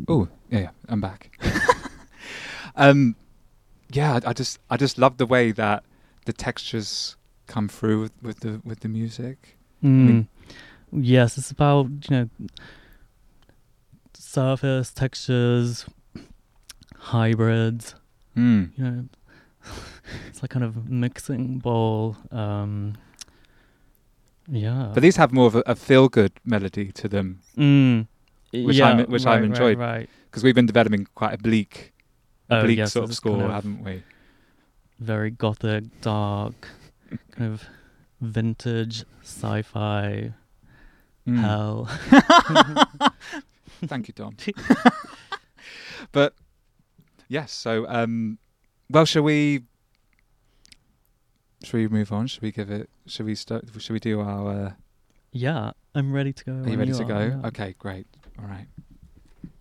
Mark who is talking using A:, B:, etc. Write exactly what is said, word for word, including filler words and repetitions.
A: Oh, yeah, yeah, I'm back. um, yeah, I, I just I just love the way that the textures come through with, with the with the music.
B: Mm.
A: I mean,
B: yes, it's about, you know, surface textures, hybrids.
A: mm.
B: You know, it's like kind of mixing bowl. Um, yeah,
A: But these have more of a, a feel good melody to them,
B: mm.
A: which
B: yeah,
A: I'm which
B: right,
A: I'm enjoyed
B: right, right.
A: because we've been developing quite a bleak, a
B: Oh
A: bleak
B: yes,
A: sort of
B: it's
A: score,
B: kind of
A: haven't we?
B: very gothic, dark, kind of vintage sci-fi
A: Mm.
B: hell.
A: Thank you, Tom. But yes, so um, well, shall we? Should we move on? Should we give it? Should we start? Should we do our? Uh,
B: Yeah, I'm ready to go.
A: are
B: when
A: you ready
B: you
A: to
B: are,
A: go?
B: yeah.
A: Okay, great. All right.